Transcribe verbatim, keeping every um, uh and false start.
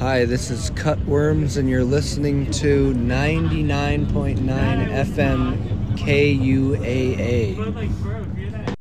Hi, this is Cutworms, and you're listening to ninety-nine point nine F M K U A A.